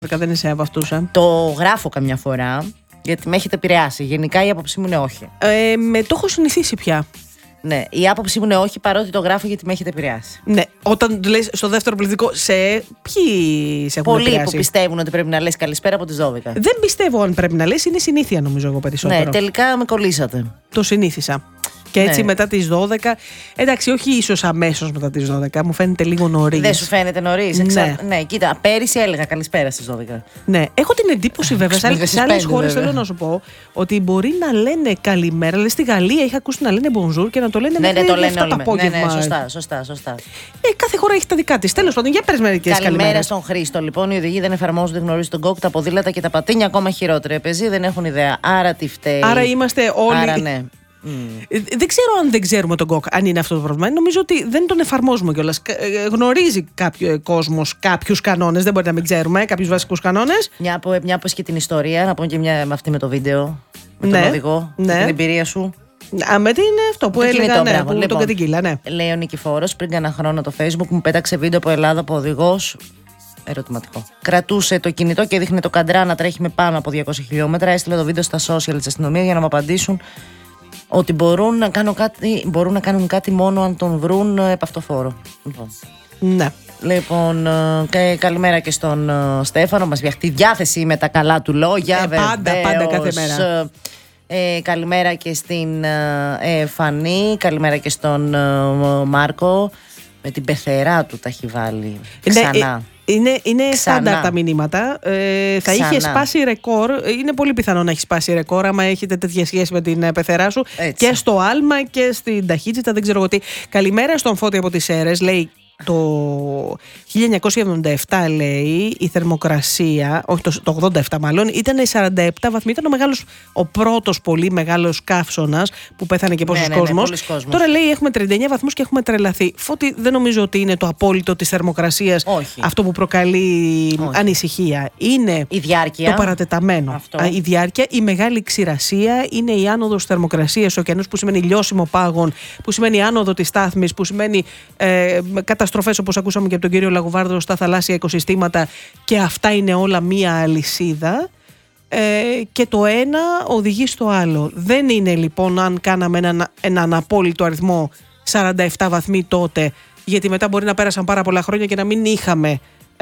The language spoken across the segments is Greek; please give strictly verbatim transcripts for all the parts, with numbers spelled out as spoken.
Δεν είσαι από αυτούς, ε. Το γράφω καμιά φορά, γιατί με έχετε επηρεάσει. Γενικά η άποψή μου είναι όχι. Ε, με το έχω συνηθίσει πια. Ναι, η άποψή μου είναι όχι, παρότι το γράφω γιατί με έχετε επηρεάσει. Ναι, όταν λες στο δεύτερο πληθυντικό, σε ποιοι σε έχουν Πολλοί επηρεάσει? που πιστεύουν ότι πρέπει να λες καλησπέρα από τις δώδεκα. Δεν πιστεύω αν πρέπει να λες, είναι συνήθεια νομίζω εγώ περισσότερο. Ναι, τελικά με κολλήσατε. Το συνήθισα. Και έτσι Ναι. μετά τις δώδεκα. Εντάξει, όχι ίσως αμέσως μετά τις δώδεκα, μου φαίνεται λίγο νωρίς. Δεν σου φαίνεται νωρίς? Ναι. Εξα... ναι, κοίτα, πέρυσι έλεγα καλησπέρα στις δώδεκα. Ναι, έχω την εντύπωση βέβαια σε άλλες- σε άλλες στις πέντε, χώρες βέβαια. θέλω να σου πω ότι μπορεί να λένε καλημέρα. Λες στη Γαλλία είχα ακούσει να λένε bonjour και να το λένε Ναι, μέχρι ναι, το λένε εφτά όλοι. το με- απόγευμα. Ναι, ναι, σωστά, σωστά, σωστά. Ε, κάθε χώρα έχει τα δικά της. Τέλος πάντων, για πες μερικές Καλημέρα καλημέρες. στον Χρήστο. Λοιπόν, οι οδηγοί δεν εφαρμόζουν, δεν γνωρίζουν τον κόκ, τα ποδήλατα και τα πατίνια ακόμα χειρότερα. Οι πεζοί δεν έχουν ιδέα. Άρα τι φταίει. Άρα είμαστε όλοι. Άρα ναι. Ε, Δεν ξέρω αν δεν ξέρουμε τον κοκ, αν είναι αυτό το πρόβλημα. Νομίζω ότι δεν τον εφαρμόζουμε κιόλας. Κα- ε, Γνωρίζει κάποιο κόσμος κάποιους κανόνες, δεν μπορεί να μην ξέρουμε, κάποιους βασικούς κανόνες. Μια που, μια που και την ιστορία, να πούμε και μια με αυτή με το βίντεο. Με Ναι, τον οδηγό. ναι. Με την εμπειρία σου. Α, με τι είναι αυτό που Το έλεγα, κινητό, ναι, μπράβο. που τον Λοιπόν, κατηγγείλα, ναι. Λέει ο Νικηφόρος πριν κάνα χρόνο το Facebook μου πέταξε βίντεο από Ελλάδα από οδηγός. Ερωτηματικό. Κρατούσε το κινητό και δείχνε το καντρά να τρέχει με πάνω από διακόσια χιλιόμετρα. Έστειλε το βίντεο στα social της αστυνομίας για να μου απαντήσουν ότι μπορούν να, κάνουν κάτι, μπορούν να κάνουν κάτι μόνο αν τον βρουν επαυτοφόρο. Λοιπόν. Ναι. Λοιπόν, ε, και καλημέρα και στον ε, Στέφανο. Μας φτιάχτει διάθεση με τα καλά του λόγια. Ε, πάντα, βεβαίως. πάντα, κάθε μέρα. Ε, ε, καλημέρα και στην ε, ε, Φανή. Καλημέρα και στον ε, Μάρκο. Με την πεθερά του τα έχει βάλει ξανά. Ναι, ε, είναι είναι Ξανά. στάνταρ τα μηνύματα. Ε, θα Ξανά. είχε σπάσει ρεκόρ. Είναι πολύ πιθανό να έχει σπάσει ρεκόρ άμα έχετε τέτοια σχέση με την ε, πεθερά σου. Έτσι. Και στο άλμα και στην ταχύτητα, δεν ξέρω εγώ τι. Καλημέρα στον Φώτη από τις Σέρρες. Λέει το χίλια εννιακόσια εβδομήντα επτά, λέει, η θερμοκρασία, όχι το, το ογδόντα επτά μάλλον, ήταν σαράντα επτά βαθμοί. Ήταν ο, μεγάλος, ο πρώτος πολύ μεγάλος καύσωνας που πέθανε και πόσος Ναι, ναι, ναι, κόσμος. πολλοί κόσμος. Τώρα λέει έχουμε τριάντα εννέα βαθμούς και έχουμε τρελαθεί. Φώτη, δεν νομίζω ότι είναι το απόλυτο της θερμοκρασίας Όχι. αυτό που προκαλεί Όχι. ανησυχία. Είναι Η διάρκεια. το παρατεταμένο. Αυτό. Α, η διάρκεια, η μεγάλη ξηρασία, είναι η άνοδος θερμοκρασίας στους ωκεανούς, που σημαίνει λιώσιμο πάγων, που σημαίνει άνοδο της στάθμης, που σημαίνει ε, καταστροφές όπως ακούσαμε και από τον κύριο Λαγουβάρδο στα θαλάσσια οικοσυστήματα, και αυτά είναι όλα μία αλυσίδα. Ε, και το ένα οδηγεί στο άλλο. Δεν είναι λοιπόν αν κάναμε έναν, έναν απόλυτο αριθμό σαράντα επτά βαθμοί τότε, γιατί μετά μπορεί να πέρασαν πάρα πολλά χρόνια και να μην είχαμε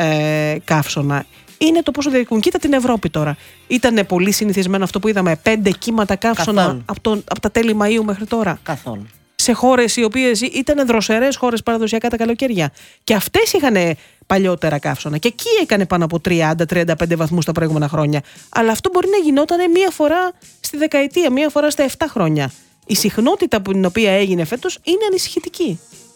ε, καύσωνα. Είναι το πόσο διαρκούν. Κοίτα την Ευρώπη τώρα. Ήταν πολύ συνηθισμένο αυτό που είδαμε, πέντε κύματα καύσωνα Καθόλου. από, τον, από τα τέλη Μαΐου μέχρι τώρα. Καθόλου. Σε χώρες οι οποίες ήταν δροσερές χώρες παραδοσιακά τα καλοκαίρια. Και αυτές είχαν παλιότερα καύσωνα. Και εκεί έκανε πάνω από τριάντα με τριάντα πέντε βαθμούς τα προηγούμενα χρόνια. Αλλά αυτό μπορεί να γινόταν μία φορά στη δεκαετία, μία φορά στα επτά χρόνια. Η συχνότητα που την οποία έγινε φέτος είναι ανησυχητική.